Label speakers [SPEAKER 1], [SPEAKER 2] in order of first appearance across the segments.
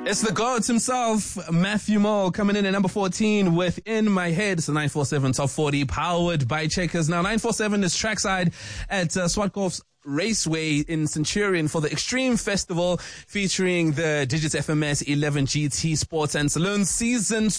[SPEAKER 1] It's the goat himself, Matthew Mole, coming in at number 14 with In My Head. It's the 947 Top 40 powered by Checkers. Now, 947 is trackside at Swartkoff's Raceway in Centurion for the Extreme Festival featuring the Digits FMS 11 GT Sports and Saloon Seasons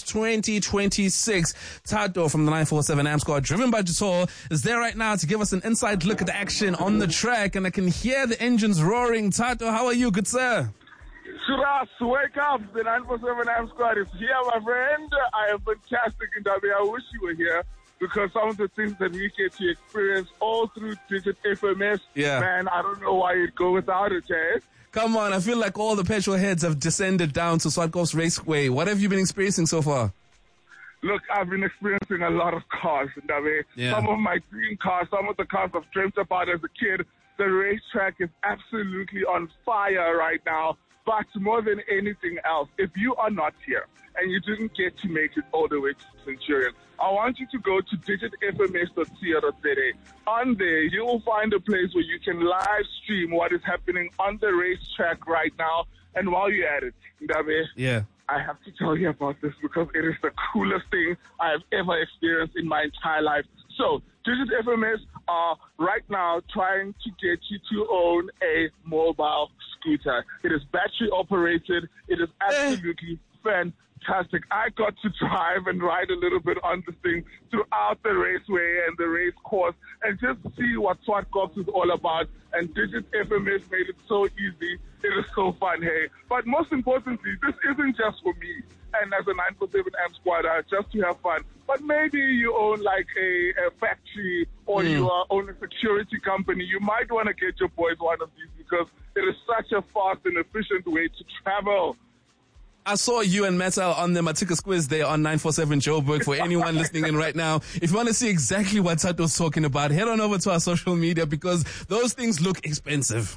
[SPEAKER 1] 2026. Tato from the 947 Am Squad, driven by Jator, is there right now to give us an inside look at the action on the track, and I can hear the engines roaring. Tato, how are you, good sir?
[SPEAKER 2] Shiraz, wake up. The 947 Am Squad is here, my friend. I am fantastic in W. I wish you were here because some of the things that we get to experience all through Digit FMS, man, I don't know why you'd go without it, eh?
[SPEAKER 1] Come on, I feel like all the petrol heads have descended down to Swartkoff's Raceway. What have you been experiencing so far?
[SPEAKER 2] Look, I've been experiencing a lot of cars in W. Some of my dream cars, some of the cars I've dreamt about as a kid. The racetrack is absolutely on fire right now. But more than anything else, if you are not here and you didn't get to make it all the way to Centurion, I want you to go to digitfms.co.za. On there, you will find a place where you can live stream what is happening on the racetrack right now. And while you're at it, Ndabe, I have to tell you about this because it is the coolest thing I have ever experienced in my entire life. So, Digit FMS are right now trying to get you to own a mobile scooter. It is battery operated. It is absolutely fantastic. I got to drive and ride a little bit on this thing throughout the raceway and the race course and just see what Swartkoff is all about. And Digit FMS made it so easy. It is so fun, hey. But most importantly, this isn't just for me and as a 947 Am Squad, just to have fun. But maybe you own like a factory or you own a security company. You might want to get your boys one of these because it is such a fast and efficient way to travel.
[SPEAKER 1] I saw you and Metal on the Matika Quiz there on 947 Joburg. For anyone listening in right now, if you want to see exactly what Tato's talking about, head on over to our social media because those things look expensive.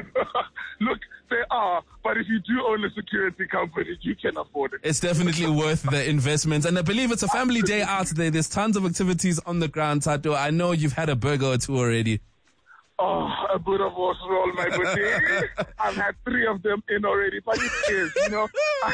[SPEAKER 2] Look, they are, but if you do own a security company, you can afford it.
[SPEAKER 1] It's definitely worth the investment. And I believe it's a family day out there. There's tons of activities on the ground, Tato. I know you've had a burger or two already.
[SPEAKER 2] Oh, a bit of horse roll, my buddy. I've had 3 of them in already, but it is, you know.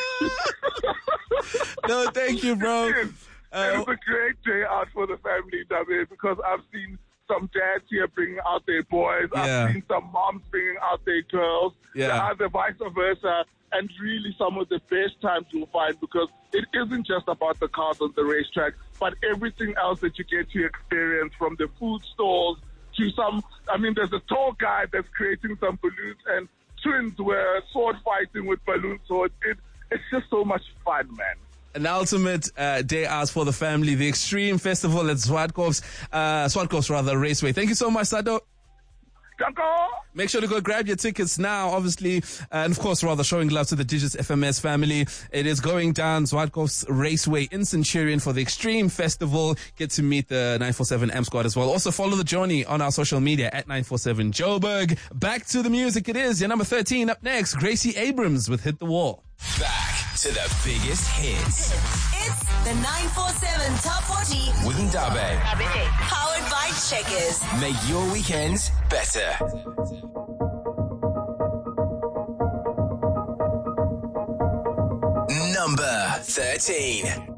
[SPEAKER 1] No, thank you, bro.
[SPEAKER 2] It's a great day out for the family, David, because I've seen some dads here bringing out their boys. I've seen some moms bringing out their girls. The vice versa. And really some of the best times you'll find because it isn't just about the cars on the racetrack, but everything else that you get to experience from the food stalls to there's a tour guide that's creating some balloons and twins were sword fighting with balloon swords. It's just so much fun, man.
[SPEAKER 1] An ultimate day out for the family, the Extreme Festival at Swartkoff's Raceway. Thank you so much, Sado. Make sure to go grab your tickets now, obviously, and of course, showing love to the Digits FMS family. It is going down Swartkoff's Raceway in Centurion for the Extreme Festival. Get to meet the 947 Am Squad as well. Also, follow the journey on our social media at 947 Joburg. Back to the music. It is your number 13. Up next, Gracie Abrams with Hit the Wall.
[SPEAKER 3] Back to the biggest hits.
[SPEAKER 4] It's the 947 Top 40
[SPEAKER 3] with Ndabe.
[SPEAKER 4] Powered by Checkers.
[SPEAKER 3] Make your weekends better. Number 13.